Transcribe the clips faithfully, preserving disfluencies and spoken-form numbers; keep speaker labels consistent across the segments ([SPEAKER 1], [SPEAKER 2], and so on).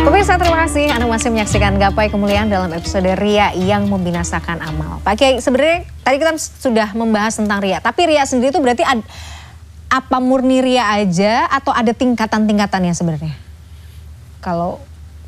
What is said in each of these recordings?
[SPEAKER 1] Pemirsa, terima kasih Anda masih menyaksikan Gapai Kemuliaan dalam episode Ria yang membinasakan amal. Pak Kiai, sebenarnya tadi kita sudah membahas tentang Ria, tapi Ria sendiri itu berarti ad, apa murni Ria aja atau ada tingkatan-tingkatannya sebenarnya? Kalau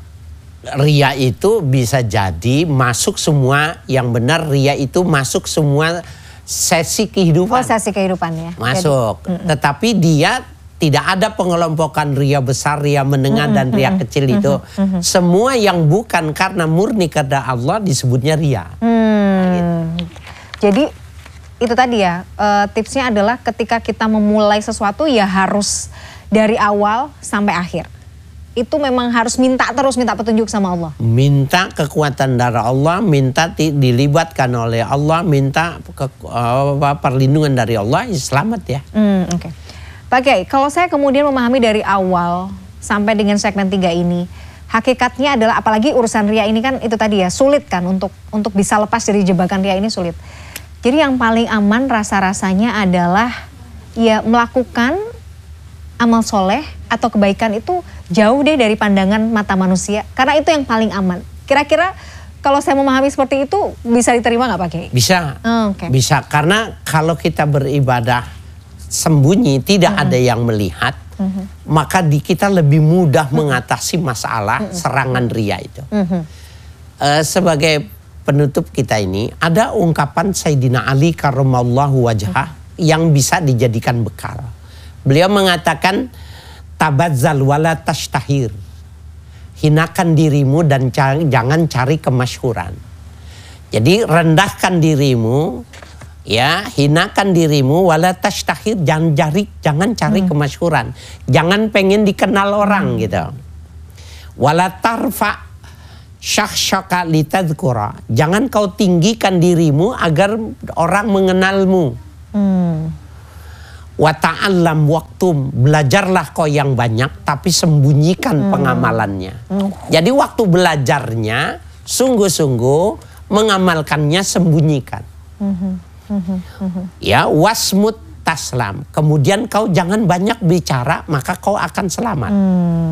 [SPEAKER 2] Ria itu bisa jadi masuk semua, yang benar Ria itu masuk semua sesi kehidupan.
[SPEAKER 1] Oh, sesi kehidupan ya.
[SPEAKER 2] Masuk,
[SPEAKER 1] jadi,
[SPEAKER 2] tetapi dia tidak ada pengelompokan ria besar, ria menengah, mm -hmm, dan ria kecil itu. Mm -hmm. Semua yang bukan karena murni karena Allah disebutnya ria. Hmm. Nah, gitu.
[SPEAKER 1] Jadi itu tadi ya, uh, tipsnya adalah ketika kita memulai sesuatu ya harus dari awal sampai akhir. Itu memang harus minta terus, minta petunjuk sama Allah. Minta kekuatan dari Allah, minta dilibatkan oleh Allah, minta ke, uh, perlindungan dari Allah, ya selamat ya. Hmm, Oke. Okay. Pak Kiai, kalau saya kemudian memahami dari awal sampai dengan segmen tiga ini, hakikatnya adalah apalagi urusan ria ini kan itu tadi ya, sulit kan untuk untuk bisa lepas dari jebakan ria ini sulit. Jadi yang paling aman rasa-rasanya adalah ya melakukan amal soleh atau kebaikan itu jauh deh dari pandangan mata manusia. Karena itu yang paling aman. Kira-kira kalau saya memahami seperti itu bisa diterima nggak Pak Kiai? Bisa, oh, okay. Bisa. Karena kalau kita beribadah sembunyi, tidak mm-hmm. ada yang melihat, mm-hmm. maka di kita lebih mudah mm-hmm. mengatasi masalah mm-hmm. serangan ria itu. Mm-hmm. Uh, sebagai penutup kita ini, ada ungkapan Sayyidina Ali karramallahu wajhah mm-hmm. yang bisa dijadikan bekal. Beliau mengatakan, tabazzal wala tashtahir. Hinakan dirimu dan jangan cari kemasyhuran. Jadi rendahkan dirimu, ya, hinakan dirimu, wala tashtahir, jangan cari jangan cari hmm. kemasyhuran, jangan pengen dikenal orang hmm. gitu. Wala tarfa syakhsyaka litadzkura, jangan kau tinggikan dirimu agar orang mengenalmu. Hmm. Wa ta'allam waktum, belajarlah kau yang banyak tapi sembunyikan hmm. pengamalannya. Hmm. Jadi waktu belajarnya sungguh-sungguh, mengamalkannya sembunyikan. Hmm. Ya, wasmut taslam. Kemudian kau jangan banyak bicara, maka kau akan selamat. Hmm.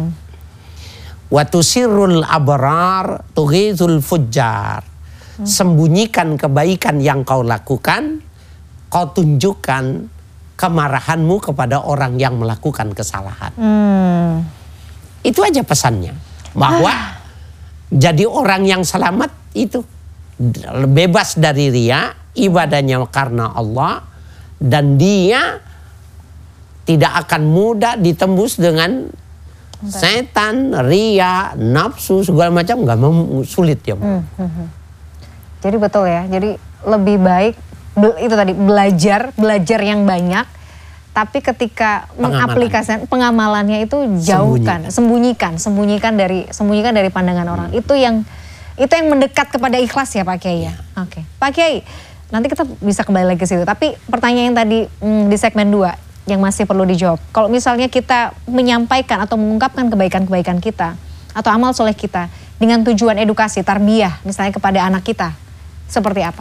[SPEAKER 1] Watusirul abrar tughizul fujjar. Hmm. Sembunyikan kebaikan yang kau lakukan, kau tunjukkan kemarahanmu kepada orang yang melakukan kesalahan. Hmm. Itu aja pesannya. Bahwa ah. jadi orang yang selamat itu bebas dari ria, ibadahnya karena Allah, dan dia tidak akan mudah ditembus dengan setan, ria, nafsu, segala macam, nggak mau, sulit ya. Hmm, hmm, hmm. Jadi betul ya, jadi lebih baik itu tadi belajar, belajar yang banyak, tapi ketika mengaplikasikan pengamalannya itu jauhkan, sembunyikan, sembunyikan, sembunyikan dari sembunyikan dari pandangan orang. Hmm. Itu yang itu yang mendekat kepada ikhlas ya Pak Kiai ya. ya. Oke, Pak Kiai. Nanti kita bisa kembali lagi ke situ. Tapi pertanyaan yang tadi hmm, di segmen dua yang masih perlu dijawab. Kalau misalnya kita menyampaikan atau mengungkapkan kebaikan-kebaikan kita atau amal soleh kita dengan tujuan edukasi, tarbiyah misalnya kepada anak kita, seperti apa?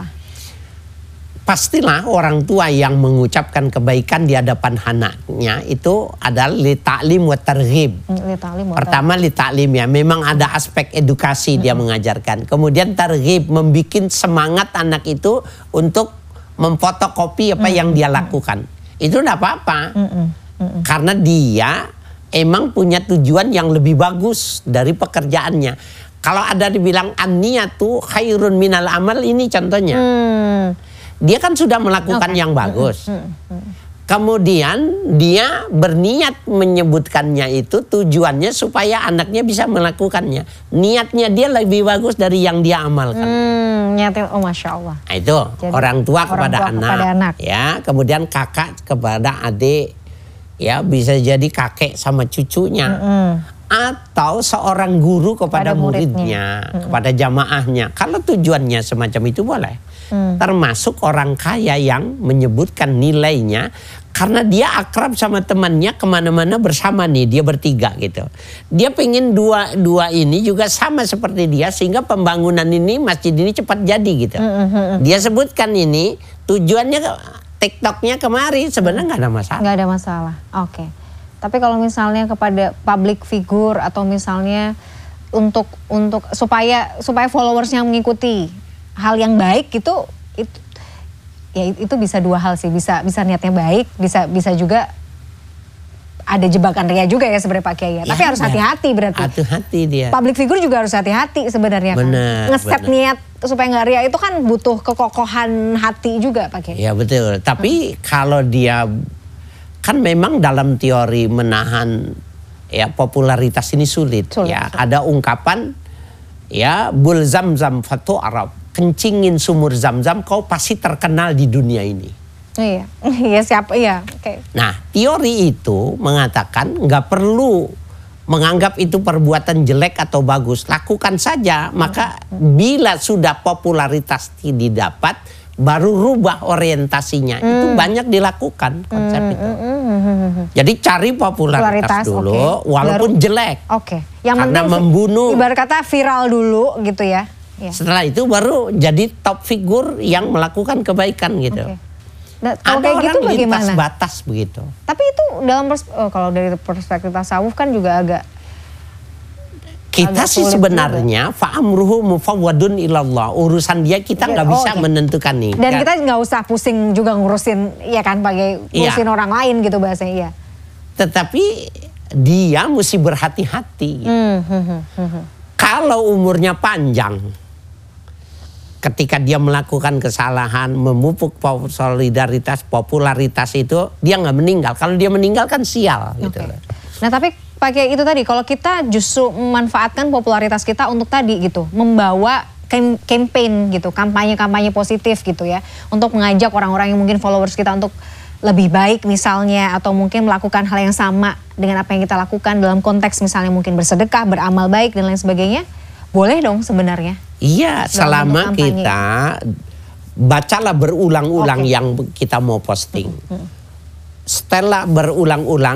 [SPEAKER 1] Pastilah orang tua yang mengucapkan kebaikan di hadapan anaknya itu adalah li ta'lim wa targhib. Pertama li ta'lim ya, memang ada aspek edukasi hmm. dia mengajarkan. Kemudian targhib, membikin semangat anak itu untuk memfotokopi apa hmm. yang dia lakukan. Itu enggak apa-apa. Hmm. Hmm. Karena dia emang punya tujuan yang lebih bagus dari pekerjaannya. Kalau ada dibilang an-niyatu khairun minal amal, ini contohnya. Hmm. Dia kan sudah melakukan okay. yang bagus. Hmm, hmm, hmm. Kemudian dia berniat menyebutkannya itu tujuannya supaya anaknya bisa melakukannya. Niatnya dia lebih bagus dari yang dia amalkan. Hmm, niatnya, oh Masya Allah. Nah, itu jadi, orang tua, orang kepada, tua anak, kepada anak. Ya, kemudian kakak kepada adik. Ya, bisa jadi kakek sama cucunya. Hmm, hmm. Atau seorang guru kepada, kepada muridnya, muridnya hmm. kepada jamaahnya. Kalau tujuannya semacam itu boleh. Hmm. Termasuk orang kaya yang menyebutkan nilainya karena dia akrab sama temannya, kemana-mana bersama nih, dia bertiga gitu. Dia pengen dua dua ini juga sama seperti dia sehingga pembangunan ini, masjid ini cepat jadi gitu. Hmm, hmm. Dia sebutkan ini tujuannya, TikToknya kemari, sebenarnya nggak ada masalah. Nggak ada masalah. Oke. Okay. Tapi kalau misalnya kepada public figure atau misalnya untuk untuk supaya supaya followersnya mengikuti hal yang baik gitu, itu ya itu bisa dua hal sih, bisa bisa niatnya baik, bisa bisa juga ada jebakan ria juga ya sebenarnya Pak Kiai. Ya. Tapi harus hati-hati berarti.
[SPEAKER 2] Hati-hati dia.
[SPEAKER 1] Public figure juga harus hati-hati sebenarnya kan.
[SPEAKER 2] Benar,
[SPEAKER 1] Ngeset
[SPEAKER 2] benar.
[SPEAKER 1] niat supaya nggak ria itu kan butuh kekokohan hati juga Pak Kiai.
[SPEAKER 2] Ya betul. Tapi hmm. kalau dia kan memang dalam teori menahan ya popularitas ini sulit. sulit ya sulit. Ada ungkapan ya bul zamzam fatu Arab, kencingin sumur zam-zam kau pasti terkenal di dunia ini.
[SPEAKER 1] Iya, iya siapa iya. Oke. Okay.
[SPEAKER 2] Nah teori itu mengatakan nggak perlu menganggap itu perbuatan jelek atau bagus, lakukan saja. Maka bila sudah popularitas didapat, baru rubah orientasinya. Hmm. Itu banyak dilakukan konsep hmm. itu. Jadi cari popularitas, popularitas dulu, okay. walaupun baru, jelek.
[SPEAKER 1] Oke. Okay. Yang
[SPEAKER 2] karena membunuh.
[SPEAKER 1] Ibarat kata viral dulu gitu ya. ya.
[SPEAKER 2] Setelah itu baru jadi top figur yang melakukan kebaikan gitu. Okay.
[SPEAKER 1] Nah, kalau kayak gitu bagaimana?
[SPEAKER 2] Batas begitu.
[SPEAKER 1] Tapi itu dalam oh, kalau dari perspektif tasawuf kan juga agak
[SPEAKER 2] kita agak sih sebenarnya fa'amruhu mufawwadun ilallah, urusan dia kita nggak ya, bisa oh, okay. menentukan nih.
[SPEAKER 1] Dan ya. Kita nggak usah pusing juga ngurusin ya kan pakai ngurusin ya. Orang lain gitu bahasanya ya.
[SPEAKER 2] Tetapi dia mesti berhati-hati. Gitu. Hmm, hmm, hmm, hmm. Kalau umurnya panjang, ketika dia melakukan kesalahan, memupuk solidaritas, popularitas itu, dia nggak meninggal. Kalau dia meninggal kan sial. Okay. Gitu.
[SPEAKER 1] Nah tapi pakai itu tadi, kalau kita justru memanfaatkan popularitas kita untuk tadi gitu, membawa campaign gitu, kampanye-kampanye positif gitu ya, untuk mengajak orang-orang yang mungkin followers kita untuk lebih baik misalnya, atau mungkin melakukan hal yang sama dengan apa yang kita lakukan dalam konteks misalnya mungkin bersedekah, beramal baik dan lain sebagainya, boleh dong sebenarnya.
[SPEAKER 2] Iya, selama kita bacalah berulang-ulang okay. yang kita mau posting. Hmm. Setelah berulang-ulang